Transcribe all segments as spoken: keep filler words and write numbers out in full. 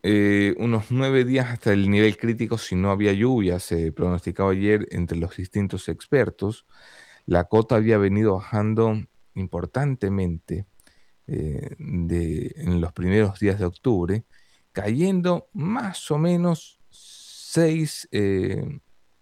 eh, unos nueve días hasta el nivel crítico si no había lluvia, se pronosticaba ayer entre los distintos expertos. La cota había venido bajando importantemente eh, de, en los primeros días de octubre, cayendo más o menos seis, eh,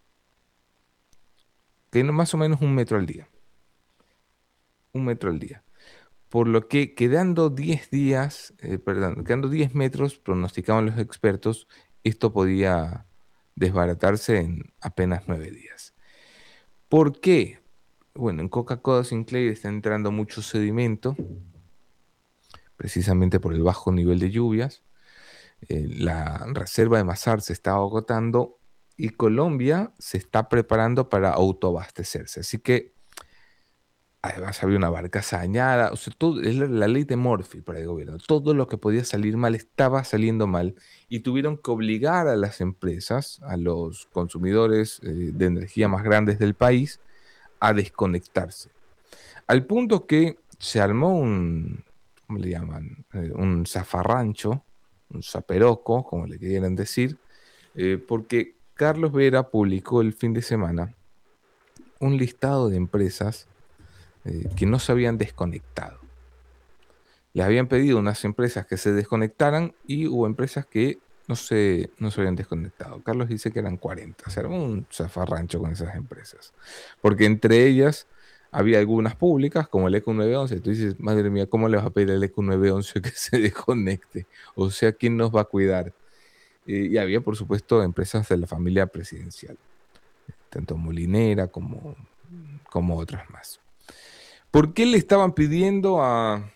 que no- más o menos un metro al día, un metro al día. Por lo que quedando diez días, eh, perdón, quedando diez metros, pronosticaban los expertos, esto podía desbaratarse en apenas nueve días. ¿Por qué? Bueno, en Coca-Cola Sinclair está entrando mucho sedimento, precisamente por el bajo nivel de lluvias. Eh, la reserva de Masar se está agotando y Colombia se está preparando para autoabastecerse. Así que además había una barcaza dañada, o sea, todo, es la, la ley de Murphy para el gobierno. Todo lo que podía salir mal estaba saliendo mal y tuvieron que obligar a las empresas, a los consumidores eh, de energía más grandes del país, a desconectarse. Al punto que se armó un, ¿cómo le llaman? Eh, un zafarrancho, un zaperoco, como le quieran decir, eh, porque Carlos Vera publicó el fin de semana un listado de empresas eh, que no se habían desconectado. Les habían pedido unas empresas que se desconectaran y hubo empresas que no se, no se habían desconectado. Carlos dice que eran cuarenta, se armó un zafarrancho con esas empresas, porque entre ellas había algunas públicas como el E Q nueve once. Tú dices, madre mía, ¿cómo le vas a pedir al E Q nueve once que se desconecte? O sea, ¿quién nos va a cuidar? Eh, y había, por supuesto, empresas de la familia presidencial, tanto Molinera como, como otras más. ¿Por qué le estaban pidiendo a...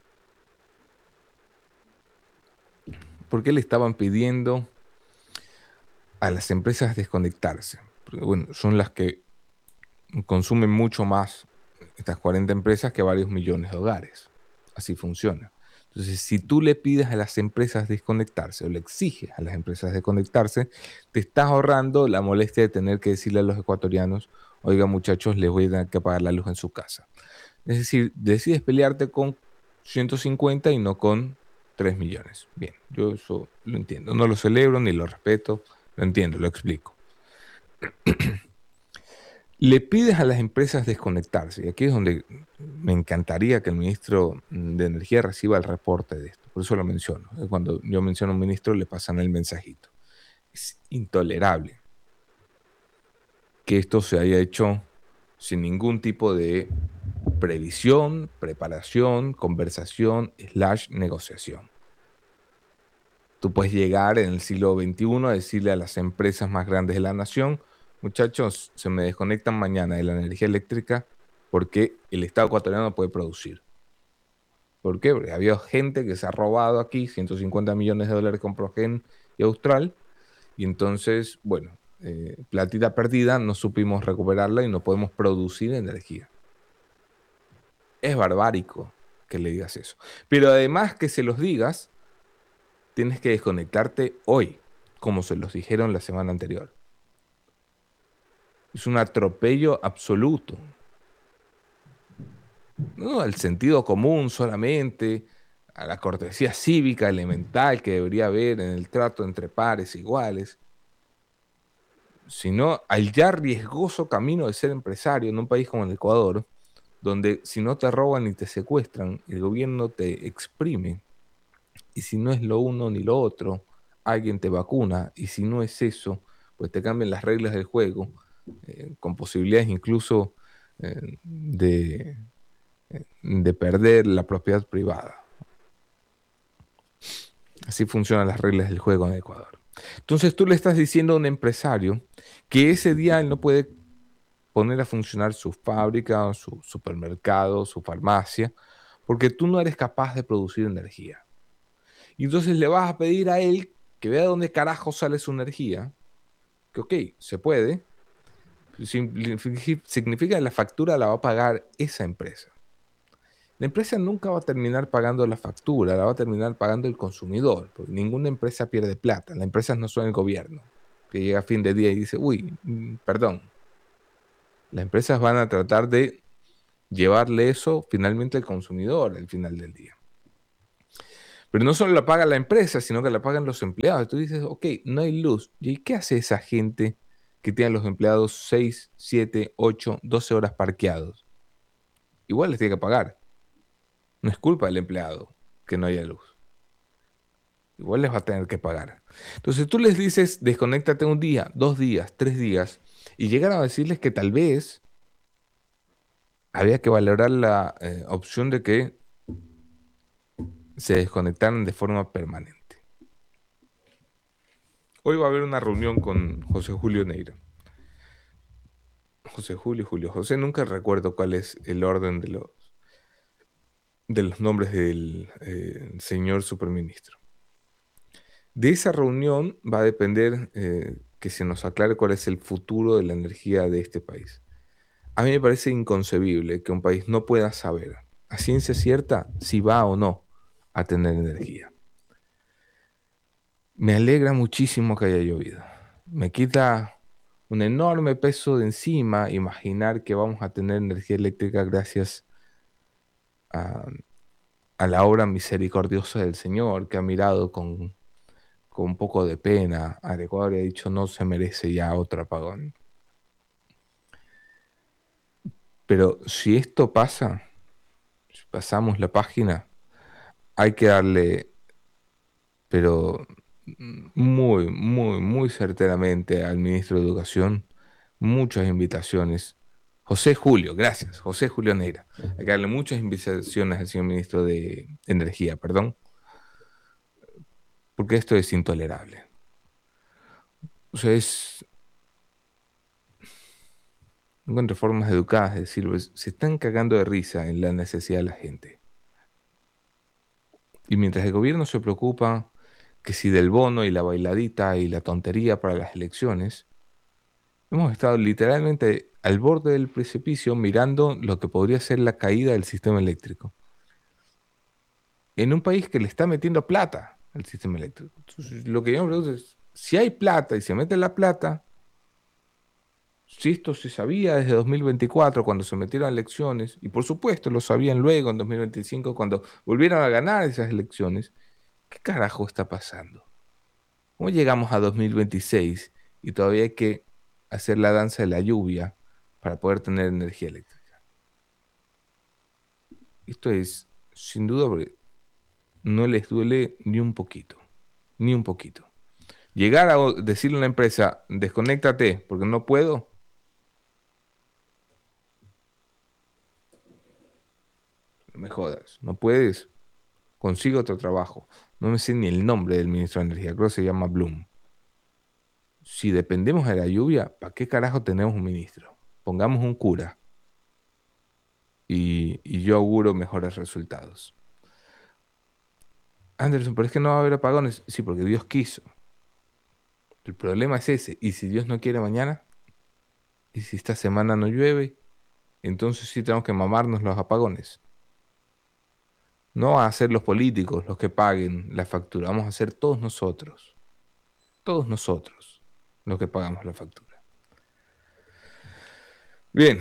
¿Por qué le estaban pidiendo a las empresas desconectarse? Porque, bueno, son las que consumen mucho más estas cuarenta empresas que varios millones de hogares. Así funciona. Entonces, si tú le pides a las empresas desconectarse o le exiges a las empresas desconectarse, te estás ahorrando la molestia de tener que decirle a los ecuatorianos, oiga muchachos, les voy a tener que pagar la luz en su casa. Es decir, decides pelearte con ciento cincuenta y no con tres millones. Bien, yo eso lo entiendo. No lo celebro ni lo respeto, lo entiendo, lo explico. Le pides a las empresas desconectarse, y aquí es donde me encantaría que el ministro de Energía reciba el reporte de esto, por eso lo menciono. Cuando yo menciono a un ministro le pasan el mensajito. Es intolerable que esto se haya hecho sin ningún tipo de previsión, preparación, conversación, slash negociación. Tú puedes llegar en el siglo veintiuno a decirle a las empresas más grandes de la nación, muchachos, se me desconectan mañana de la energía eléctrica porque el Estado ecuatoriano no puede producir. ¿Por qué? Porque había gente que se ha robado aquí ciento cincuenta millones de dólares con Progen y Austral, y entonces, bueno, eh, platita perdida, no supimos recuperarla y no podemos producir energía. Es barbárico que le digas eso. Pero además que se los digas, tienes que desconectarte hoy, como se los dijeron la semana anterior. Es un atropello absoluto. No al sentido común solamente, a la cortesía cívica elemental que debería haber en el trato entre pares iguales, sino al ya riesgoso camino de ser empresario en un país como el Ecuador, donde si no te roban ni te secuestran, el gobierno te exprime. Y si no es lo uno ni lo otro, alguien te vacuna. Y si no es eso, pues te cambian las reglas del juego, eh, con posibilidades incluso eh, de, eh, de perder la propiedad privada. Así funcionan las reglas del juego en Ecuador. Entonces tú le estás diciendo a un empresario que ese día él no puede poner a funcionar su fábrica, su supermercado, su farmacia, porque tú no eres capaz de producir energía. Y entonces le vas a pedir a él que vea dónde carajo sale su energía, que ok, se puede, significa que la factura la va a pagar esa empresa. La empresa nunca va a terminar pagando la factura, la va a terminar pagando el consumidor, porque ninguna empresa pierde plata. Las empresas no son el gobierno, que llega a fin de día y dice, uy, perdón. Las empresas van a tratar de llevarle eso finalmente al consumidor al final del día. Pero no solo la paga la empresa, sino que la pagan los empleados. Tú dices, ok, no hay luz. ¿Y qué hace esa gente que tiene a los empleados seis, siete, ocho, doce horas parqueados? Igual les tiene que pagar. No es culpa del empleado que no haya luz. Igual les va a tener que pagar. Entonces tú les dices, desconéctate un día, dos días, tres días, y llegan a decirles que tal vez había que valorar la eh, opción de que se desconectaran de forma permanente. Hoy va a haber una reunión con José Julio Neira. José Julio, Julio José, nunca recuerdo cuál es el orden de los, de los nombres del eh, señor superministro. De esa reunión va a depender eh, que se nos aclare cuál es el futuro de la energía de este país. A mí me parece inconcebible que un país no pueda saber a ciencia cierta si va o no a tener energía. Me alegra muchísimo que haya llovido. Me quita un enorme peso de encima imaginar que vamos a tener energía eléctrica gracias a, a la obra misericordiosa del Señor, que ha mirado con, con un poco de pena al Ecuador y ha dicho no se merece ya otro apagón. Pero si esto pasa, si pasamos la página, hay que darle, pero muy, muy, muy certeramente al ministro de Educación muchas invitaciones. José Julio, gracias, José Julio Neira. Hay que darle muchas invitaciones al señor ministro de Energía, perdón, porque esto es intolerable. O sea, es, encuentro formas educadas de decirlo, es- se están cagando de risa en la necesidad de la gente. Y mientras el gobierno se preocupa que si del bono y la bailadita y la tontería para las elecciones, hemos estado literalmente al borde del precipicio mirando lo que podría ser la caída del sistema eléctrico. En un país que le está metiendo plata al sistema eléctrico. Entonces, lo que yo me pregunto es, si hay plata y se mete la plata, si esto se sabía desde dos mil veinticuatro cuando se metieron elecciones, y por supuesto lo sabían luego en dos mil veinticinco cuando volvieron a ganar esas elecciones, ¿qué carajo está pasando? ¿Cómo llegamos a dos mil veintiséis y todavía hay que hacer la danza de la lluvia para poder tener energía eléctrica? Esto es, sin duda, porque no les duele ni un poquito, ni un poquito. Llegar a o- decirle a una empresa, desconéctate porque no puedo, no me jodas, no puedes, consigue otro trabajo. No me sé ni el nombre del ministro de Energía, creo que se llama Bloom. Si dependemos de la lluvia, ¿para qué carajo tenemos un ministro? Pongamos un cura y, y yo auguro mejores resultados. Anderson, pero es que no va a haber apagones. Sí, porque Dios quiso. El problema es ese. ¿Y si Dios no quiere mañana? ¿Y si esta semana no llueve? Entonces sí tenemos que mamarnos los apagones. No van a ser los políticos los que paguen la factura. Vamos a ser todos nosotros. Todos nosotros los que pagamos la factura. Bien.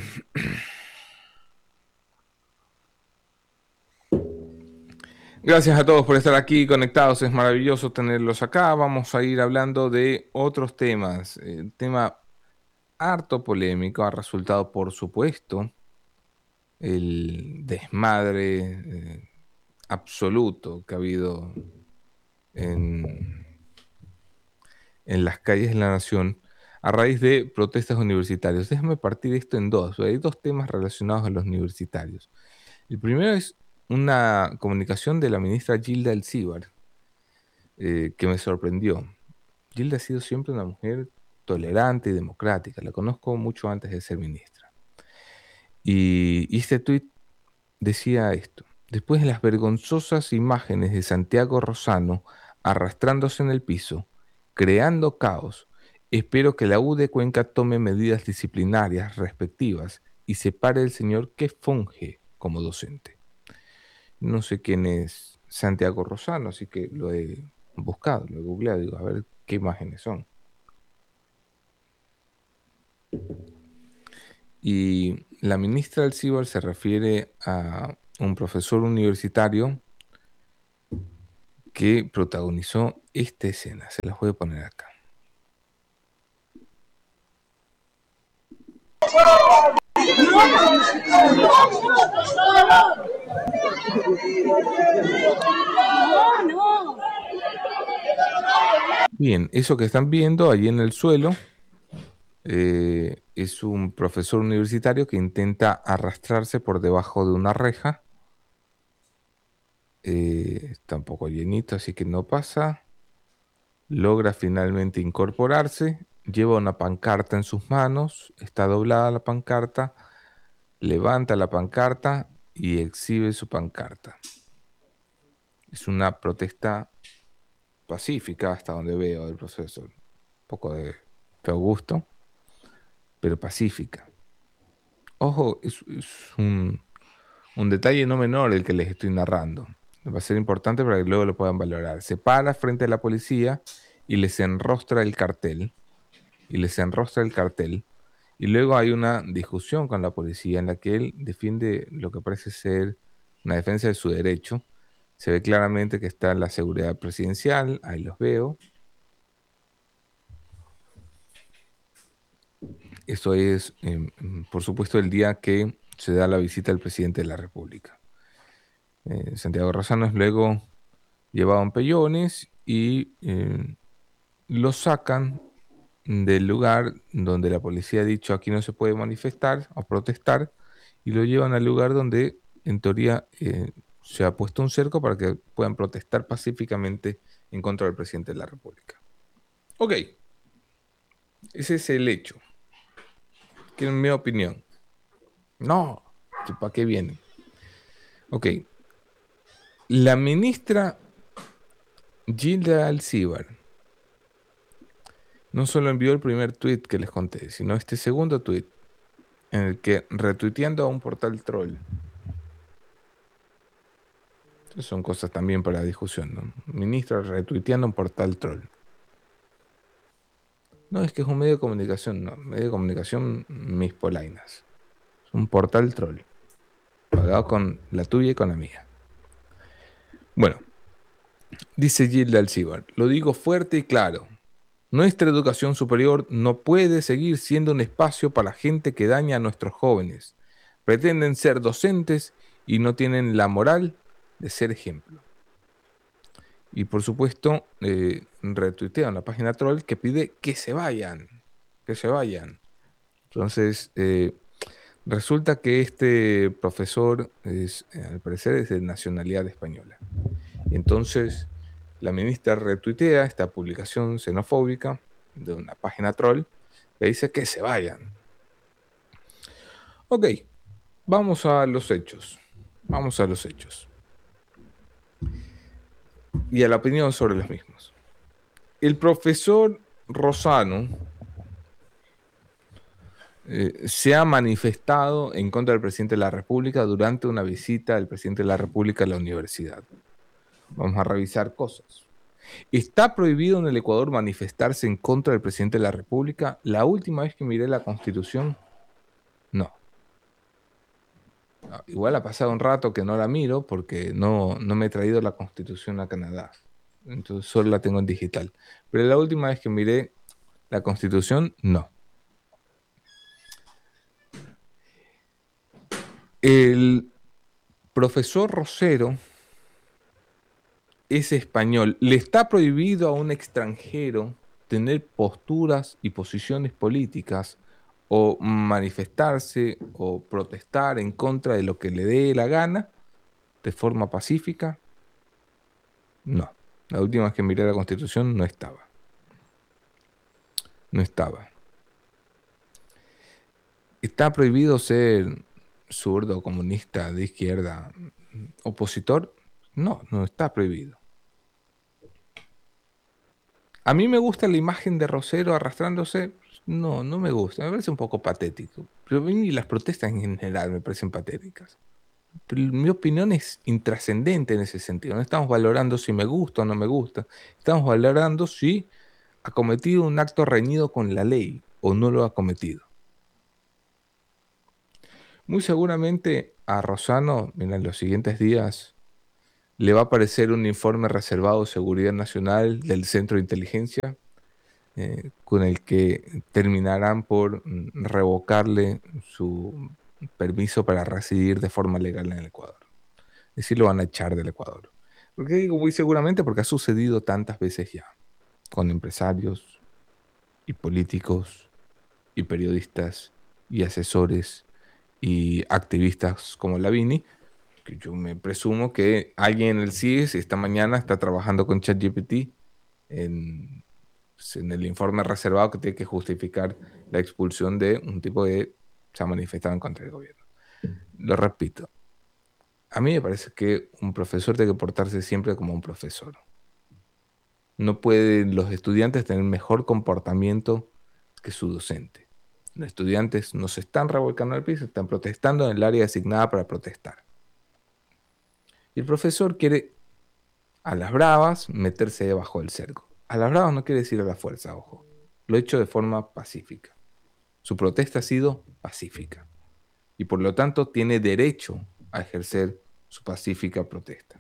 Gracias a todos por estar aquí conectados. Es maravilloso tenerlos acá. Vamos a ir hablando de otros temas. El tema harto polémico ha resultado, por supuesto, el desmadre eh, absoluto que ha habido en, en las calles de la nación a raíz de protestas universitarias. Déjame partir esto en dos. Hay dos temas relacionados a los universitarios. El primero es una comunicación de la ministra Gilda Alcíbar, eh, que me sorprendió. Gilda ha sido siempre una mujer tolerante y democrática. La conozco mucho antes de ser ministra. Y, y este tuit decía esto: después de las vergonzosas imágenes de Santiago Rosano arrastrándose en el piso, creando caos, espero que la U de Cuenca tome medidas disciplinarias respectivas y separe al señor que funge como docente. No sé quién es Santiago Rosano, así que lo he buscado, lo he googleado, digo, a ver qué imágenes son. Y la ministra del Ciber se refiere a un profesor universitario que protagonizó esta escena. Se las voy a poner acá. Bien, eso que están viendo allí en el suelo eh, es un profesor universitario que intenta arrastrarse por debajo de una reja. Eh, está un poco llenito, así que no pasa. Logra finalmente incorporarse, lleva una pancarta en sus manos, está doblada la pancarta, levanta la pancarta y exhibe su pancarta. Es una protesta pacífica hasta donde veo del profesor. Un poco de feo gusto, pero pacífica. Ojo, es, es un, un detalle no menor el que les estoy narrando. Va a ser importante para que luego lo puedan valorar. Se para frente a la policía y les enrostra el cartel. Y les enrostra el cartel. Y luego hay una discusión con la policía en la que él defiende lo que parece ser una defensa de su derecho. Se ve claramente que está en la seguridad presidencial. Ahí los veo. Esto es, eh, por supuesto, el día que se da la visita del presidente de la República. Eh, Santiago Rosano es luego llevado a Pellones y eh, lo sacan del lugar donde la policía ha dicho aquí no se puede manifestar o protestar y lo llevan al lugar donde en teoría eh, se ha puesto un cerco para que puedan protestar pacíficamente en contra del presidente de la República. Ok, ese es el hecho. ¿Quieren mi opinión? No, ¿para qué vienen? Ok, la ministra Gilda Alcíbar no solo envió el primer tuit que les conté, sino este segundo tuit en el que, retuiteando a un portal troll, son cosas también para discusión, ¿no? Ministra retuiteando un portal troll. No, es que es un medio de comunicación, no, medio de comunicación mis polainas. Es un portal troll, pagado con la tuya y con la mía. Bueno, dice Gilda Alcíbar, lo digo fuerte y claro. Nuestra educación superior no puede seguir siendo un espacio para gente que daña a nuestros jóvenes. Pretenden ser docentes y no tienen la moral de ser ejemplo. Y por supuesto, eh, retuitea una página troll que pide que se vayan, que se vayan. Entonces, eh, resulta que este profesor, es, eh, al parecer, es de nacionalidad española. Entonces, la ministra retuitea esta publicación xenofóbica de una página troll que dice que se vayan. Ok, vamos a los hechos. Vamos a los hechos. Y a la opinión sobre los mismos. El profesor Rosano eh, se ha manifestado en contra del presidente de la República durante una visita del presidente de la República a la universidad. Vamos a revisar cosas. ¿Está prohibido en el Ecuador manifestarse en contra del presidente de la República? La última vez que miré la Constitución, no. No, igual ha pasado un rato que no la miro porque no, no me he traído la Constitución a Canadá. Entonces solo la tengo en digital. Pero la última vez que miré la Constitución, no. El profesor Rosero es español. ¿Le está prohibido a un extranjero tener posturas y posiciones políticas o manifestarse o protestar en contra de lo que le dé la gana de forma pacífica? No. La última vez que miré la Constitución no estaba. No estaba. ¿Está prohibido ser zurdo, comunista, de izquierda, opositor? No, no está prohibido. A mí me gusta la imagen de Rosero arrastrándose. No, no me gusta. Me parece un poco patético. Pero a mí las protestas en general me parecen patéticas. Pero mi opinión es intrascendente en ese sentido. No estamos valorando si me gusta o no me gusta. Estamos valorando si ha cometido un acto reñido con la ley o no lo ha cometido. Muy seguramente a Rosano en los siguientes días le va a aparecer un informe reservado de seguridad nacional del Centro de Inteligencia, eh, con el que terminarán por mm, revocarle su permiso para residir de forma legal en el Ecuador. Es decir, lo van a echar del Ecuador. ¿Por qué digo muy seguramente? Porque ha sucedido tantas veces ya, con empresarios y políticos y periodistas y asesores y activistas como Lavini, que yo me presumo que alguien en el C I E S esta mañana está trabajando con ChatGPT en, pues, en el informe reservado que tiene que justificar la expulsión de un tipo que se ha manifestado en contra del gobierno. Lo repito, a mí me parece que un profesor tiene que portarse siempre como un profesor. No pueden los estudiantes tener mejor comportamiento que su docente. Los estudiantes no se están revolcando al piso, están protestando en el área asignada para protestar. Y el profesor quiere, a las bravas, meterse debajo del cerco. A las bravas no quiere decir a la fuerza, ojo. Lo ha hecho de forma pacífica. Su protesta ha sido pacífica. Y por lo tanto tiene derecho a ejercer su pacífica protesta.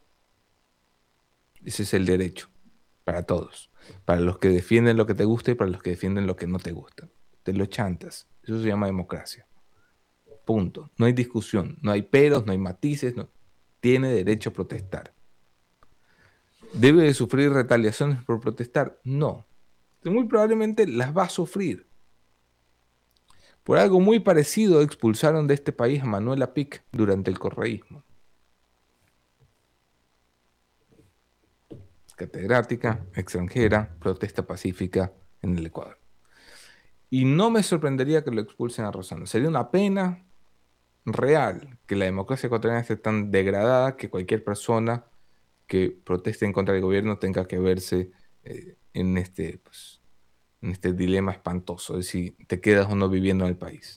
Ese es el derecho para todos. Para los que defienden lo que te gusta y para los que defienden lo que no te gusta. Te lo chantas. Eso se llama democracia. Punto. No hay discusión, no hay peros, no hay matices. No. Tiene derecho a protestar. ¿Debe de sufrir retaliaciones por protestar? No. Muy probablemente las va a sufrir. Por algo muy parecido expulsaron de este país a Manuela Pic durante el correísmo. Catedrática, extranjera, protesta pacífica en el Ecuador. Y no me sorprendería que lo expulsen a Rosano. Sería una pena real que la democracia ecuatoriana esté tan degradada que cualquier persona que proteste en contra del gobierno tenga que verse eh, en, este, pues, en este dilema espantoso de si te quedas o no viviendo en el país.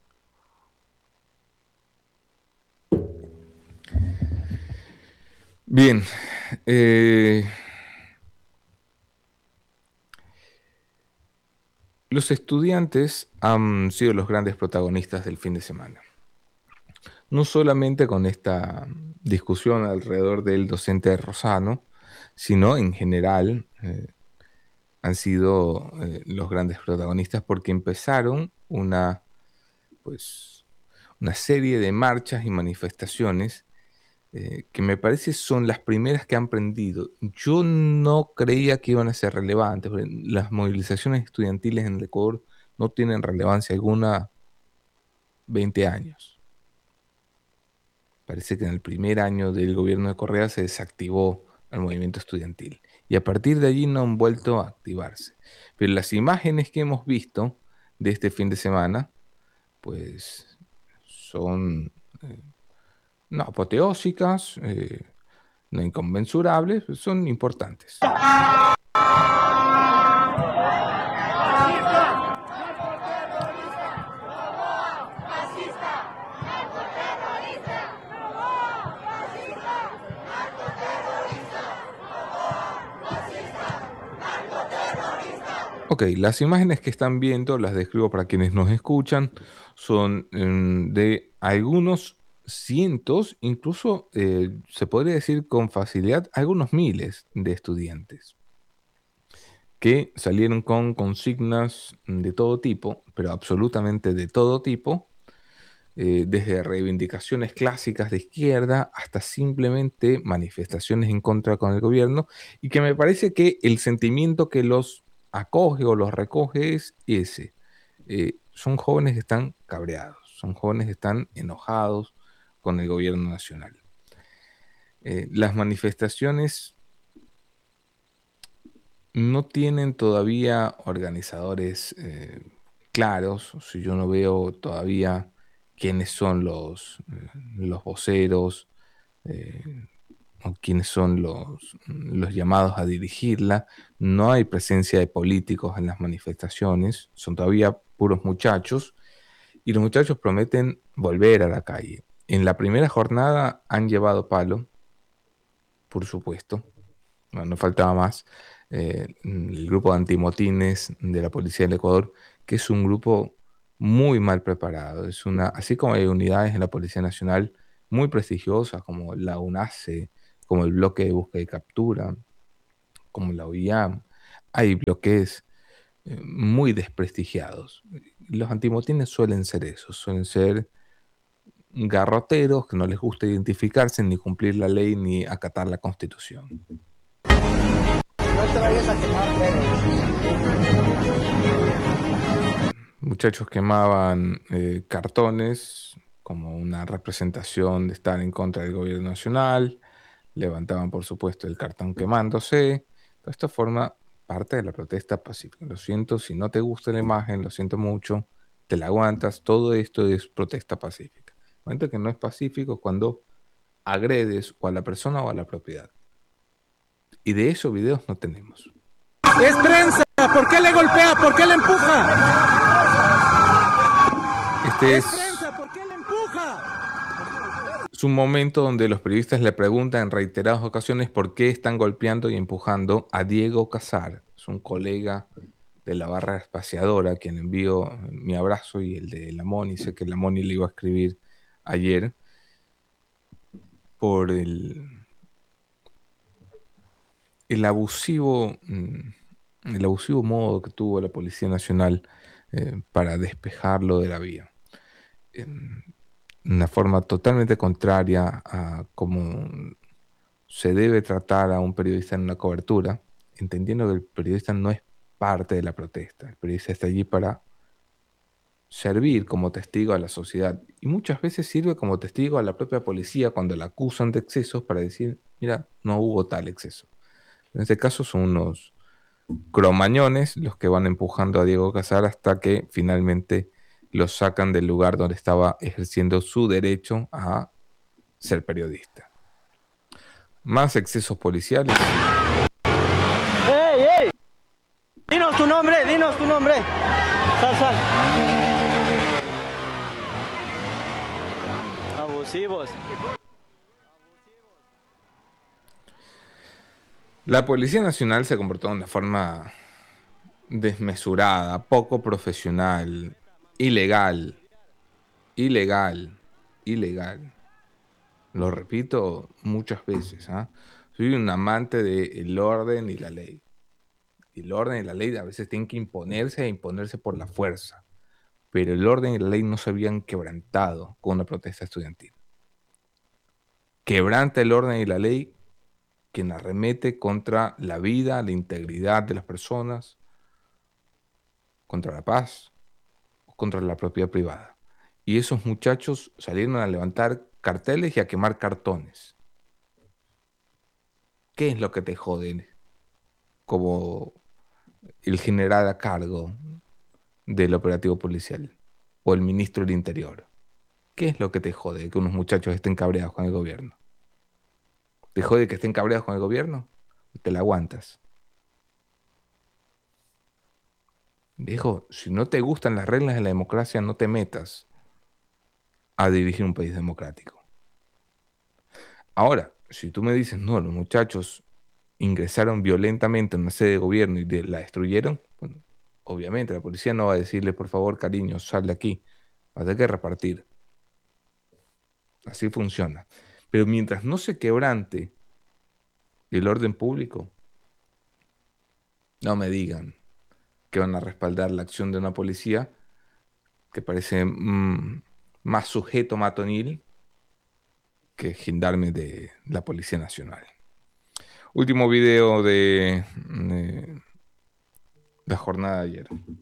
Bien. Eh, los estudiantes han sido los grandes protagonistas del fin de semana. No solamente con esta discusión alrededor del docente de Rosano, sino en general eh, han sido eh, los grandes protagonistas porque empezaron una, pues, una serie de marchas y manifestaciones eh, que me parece son las primeras que han prendido. Yo no creía que iban a ser relevantes, porque las movilizaciones estudiantiles en el Ecuador no tienen relevancia alguna veinte años. Parece que en el primer año del gobierno de Correa se desactivó el movimiento estudiantil y a partir de allí no han vuelto a activarse. Pero las imágenes que hemos visto de este fin de semana, pues son eh, no apoteósicas, eh, no inconmensurables, son importantes. Ok, las imágenes que están viendo, las describo para quienes nos escuchan, son mm, de algunos cientos, incluso eh, se podría decir con facilidad, algunos miles de estudiantes que salieron con consignas de todo tipo, pero absolutamente de todo tipo, eh, desde reivindicaciones clásicas de izquierda hasta simplemente manifestaciones en contra con el gobierno, y que me parece que el sentimiento que los acoge o los recoge es ese. Eh, son jóvenes que están cabreados, son jóvenes que están enojados con el gobierno nacional. Eh, las manifestaciones no tienen todavía organizadores eh, claros. O sea, yo no veo todavía quiénes son los, eh, los voceros eh, o quiénes son los, los llamados a dirigirla. No hay presencia de políticos en las manifestaciones, son todavía puros muchachos y los muchachos prometen volver a la calle. En la primera jornada han llevado palo, por supuesto, no, no faltaba más. Eh, el grupo de antimotines de la Policía del Ecuador, que es un grupo muy mal preparado. Es una, así como hay unidades en la Policía Nacional muy prestigiosas como la UNACE, como el bloque de búsqueda y captura, como la O I A M. Hay bloques eh, muy desprestigiados. Los antimotines suelen ser eso, suelen ser garroteros que no les gusta identificarse, ni cumplir la ley, ni acatar la Constitución. No te vayas a quemar, Muchachos quemaban eh, cartones como una representación de estar en contra del gobierno nacional, levantaban por supuesto el cartón quemándose. De esta forma, parte de la protesta pacífica. Lo siento, si no te gusta la imagen, lo siento mucho, te la aguantas, todo esto es protesta pacífica. El momento que no es pacífico es cuando agredes o a la persona o a la propiedad. Y de esos videos no tenemos. ¡Es prensa! ¿Por qué le golpea? ¿Por qué le empuja? Este es, ¡Es prensa! ¿Por qué le empuja? es un momento donde los periodistas le preguntan en reiteradas ocasiones por qué están golpeando y empujando a Diego Casar. Es un colega de la barra espaciadora, a quien envío mi abrazo y el de la Moni. Sé que la Moni le iba a escribir ayer por el, el abusivo, mm, el abusivo modo que tuvo la Policía Nacional eh, para despejarlo de la vía. Eh, una forma totalmente contraria a cómo se debe tratar a un periodista en una cobertura, entendiendo que el periodista no es parte de la protesta. El periodista está allí para servir como testigo a la sociedad, y muchas veces sirve como testigo a la propia policía cuando la acusan de excesos para decir, mira, no hubo tal exceso. En este caso son unos cromañones los que van empujando a Diego Casar hasta que finalmente lo sacan del lugar donde estaba ejerciendo su derecho a ser periodista. Más excesos policiales. ¡Ey, ey! Dinos tu nombre, dinos tu nombre. Sal, sal. Abusivos. La Policía Nacional se comportó de una forma desmesurada, poco profesional, ilegal, ilegal, ilegal. Lo repito muchas veces, ¿ah? Soy un amante del orden y la ley. Y el orden y la ley a veces tienen que imponerse e imponerse por la fuerza. Pero el orden y la ley no se habían quebrantado con una protesta estudiantil. Quebranta el orden y la ley quien arremete contra la vida, la integridad de las personas, contra la paz o contra la propiedad privada. Y esos muchachos salieron a levantar carteles y a quemar cartones. ¿Qué es lo que te jode como el general a cargo del operativo policial o el ministro del Interior? ¿Qué es lo que te jode que unos muchachos estén cabreados con el gobierno? ¿Te jode que estén cabreados con el gobierno? Te la aguantas. Viejo, si no te gustan las reglas de la democracia, no te metas a dirigir un país democrático. Ahora, si tú me dices, no, los muchachos ingresaron violentamente en una sede de gobierno y de- la destruyeron, bueno, obviamente la policía no va a decirle, por favor, cariño, sal de aquí. Va a tener que repartir. Así funciona. Pero mientras no se quebrante el orden público, no me digan que van a respaldar la acción de una policía que parece mm, más sujeto matonil que gendarme de la Policía Nacional. Último video de, de la jornada de ayer.